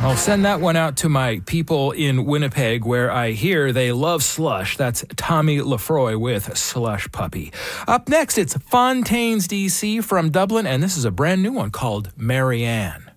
I'll send that one out to my people in Winnipeg, where I hear they love slush. That's Tommy Lefroy with Slush Puppy. Up next, it's Fontaines, D.C. from Dublin, and this is a brand new one called Marianne.